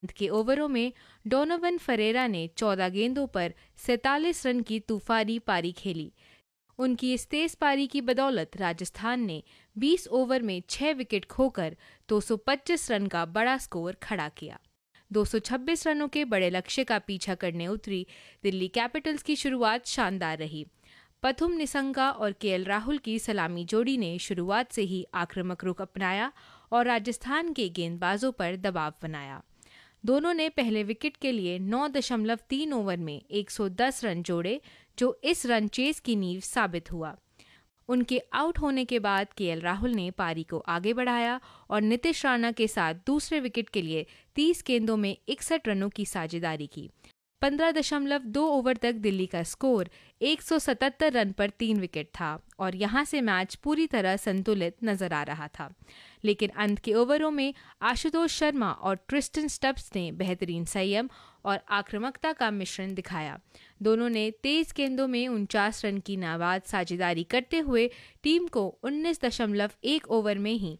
अंत के ओवरों में डोनोवन फरेरा ने 14 गेंदों पर 47 रन की तूफानी पारी खेली। उनकी इस तेज पारी की बदौलत राजस्थान ने 20 ओवर में 6 विकेट खोकर 225 रन का बड़ा स्कोर खड़ा किया। 226 रनों के बड़े लक्ष्य का पीछा करने उतरी दिल्ली कैपिटल्स की शुरुआत शानदार रही। पथुम निसंगा और केएल राहुल की सलामी जोड़ी ने शुरुआत से ही आक्रामक रुख अपनाया और राजस्थान के गेंदबाजों पर दबाव बनाया। दोनों ने पहले विकेट के लिए 9.3 ओवर में 110 रन जोड़े, जो इस रन चेस की नींव साबित हुआ। उनके आउट होने के बाद केएल राहुल ने पारी को आगे बढ़ाया और नीतीश राणा के साथ दूसरे विकेट के लिए 30 गेंदों में 61 रनों की साझेदारी की। 15.2 ओवर तक दिल्ली का स्कोर 177 रन पर 3 विकेट था और यहां से मैच पूरी तरह संतुलित नजर आ रहा था। लेकिन अंत के ओवरों में आशुतोष शर्मा और ट्रिस्टन स्टब्स ने बेहतरीन संयम और आक्रामकता का मिश्रण दिखाया। दोनों ने तेज गेंदों में 49 रन की नाबाद साझेदारी करते हुए टीम को 19.1 ओवर में ही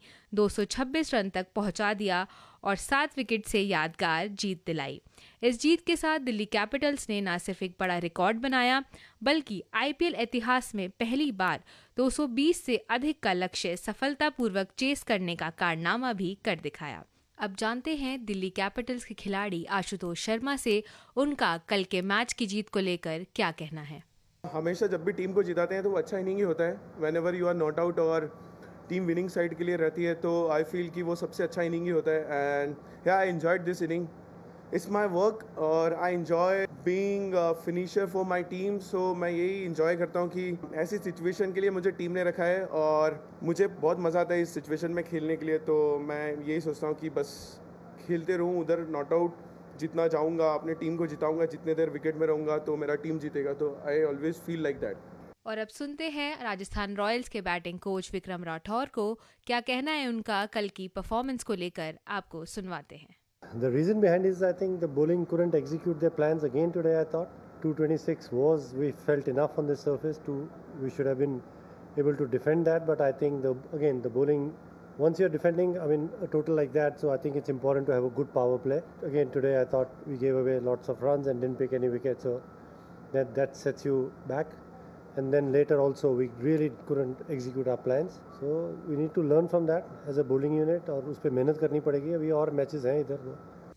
226 रन तक पहुंचा दिया और 7 विकेट से यादगार जीत दिलाई। इस जीत के साथ दिल्ली कैपिटल्स ने न सिर्फ एक बड़ा रिकॉर्ड बनाया, बल्कि आईपीएल इतिहास में पहली बार 220 से अधिक का लक्ष्य सफलतापूर्वक चेस करने का कारनामा भी कर दिखाया। अब जानते हैं दिल्ली कैपिटल्स के खिलाड़ी आशुतोष शर्मा से उनका कल के मैच की जीत को लेकर क्या कहना है। हमेशा जब भी टीम को जिताते हैं तो वो अच्छा इनिंग ही होता है। When ever you are not out और टीम विनिंग साइड के लिए रहती है तो आई फील कि वो सबसे अच्छा इनिंग ही होता है। And I enjoyed this inning, it's my work और I enjoy being finisher for my team. सो मैं यही इंजॉय करता हूँ कि ऐसी सिचुएशन के लिए मुझे टीम ने रखा है और मुझे बहुत मज़ा आता है इस सिचुएशन में खेलने के लिए। तो मैं यही सोचता हूँ कि बस खेलते रहूँ, उधर नॉट आउट जितना जाऊँगा, अपनी टीम को जिताऊँगा, जितने देर विकेट में रहूँगा तो मेरा टीम जीतेगा। तो I always feel like that. और अब सुनते हैं राजस्थान रॉयल्स के बैटिंग कोच विक्रम राठौर को क्या कहना है उनका कल की परफॉर्मेंस को लेकर, आपको सुनवाते हैं। The reason behind is I think the bowling couldn't execute their plans again today. I thought 226 was, we felt enough on the surface to, we should have been able to defend that, but I think the bowling, once you're defending a total like that, so I think it's important to have a good power play. Again today I thought we gave away lots of runs and didn't pick any wickets, so that sets you back. And then later also we really couldn't execute our plans, so we need to learn from that as a bowling unit और उस पे मेहनत करनी पड़ेगी। अभी और matches हैं इधर।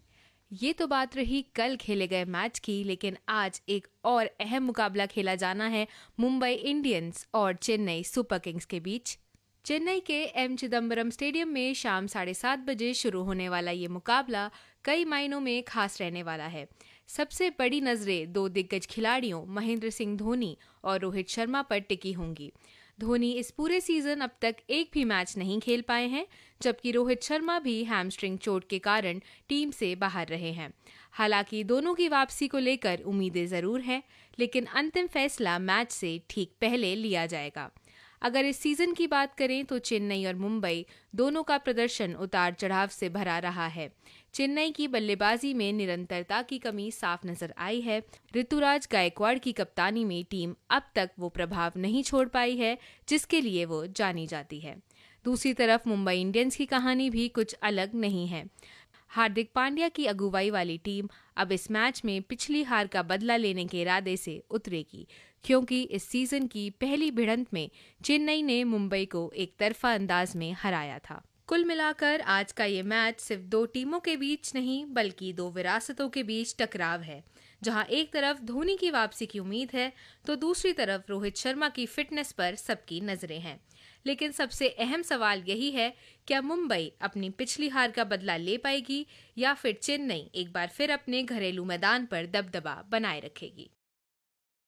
ये तो बात रही कल खेले गए मैच की, लेकिन आज एक और अहम मुकाबला खेला जाना है मुंबई इंडियंस और चेन्नई सुपर किंग्स के बीच। चेन्नई के एम चिदम्बरम स्टेडियम में शाम 7:30 बजे शुरू होने वाला ये मुकाबला कई मायनों में खास रहने वाला है। सबसे बड़ी नजरें दो दिग्गज खिलाड़ियों महेंद्र सिंह धोनी और रोहित शर्मा पर टिकी होंगी। धोनी इस पूरे सीजन अब तक एक भी मैच नहीं खेल पाए हैं, जबकि रोहित शर्मा भी हैमस्ट्रिंग चोट के कारण टीम से बाहर रहे हैं। हालांकि दोनों की वापसी को लेकर उम्मीदें जरूर हैं, लेकिन अंतिम फैसला मैच से ठीक पहले लिया जाएगा। अगर इस सीजन की बात करें तो चेन्नई और मुंबई दोनों का प्रदर्शन उतार चढ़ाव से भरा रहा है। चेन्नई की बल्लेबाजी में निरंतरता की कमी साफ नजर आई है। ऋतुराज गायकवाड़ की कप्तानी में टीम अब तक वो प्रभाव नहीं छोड़ पाई है जिसके लिए वो जानी जाती है। दूसरी तरफ मुंबई इंडियंस की कहानी भी कुछ अलग नहीं है। हार्दिक पांड्या की अगुवाई वाली टीम अब इस मैच में पिछली हार का बदला लेने के इरादे से उतरेगी, क्योंकि इस सीजन की पहली भिड़ंत में चेन्नई ने मुंबई को एक तरफा अंदाज में हराया था। कुल मिलाकर आज का ये मैच सिर्फ दो टीमों के बीच नहीं बल्कि दो विरासतों के बीच टकराव है, जहां एक तरफ धोनी की वापसी की उम्मीद है तो दूसरी तरफ रोहित शर्मा की फिटनेस पर सबकी नजरें हैं। लेकिन सबसे अहम सवाल यही है, क्या मुंबई अपनी पिछली हार का बदला ले पाएगी या फिर चेन्नई एक बार फिर अपने घरेलू मैदान पर दबदबा बनाए रखेगी।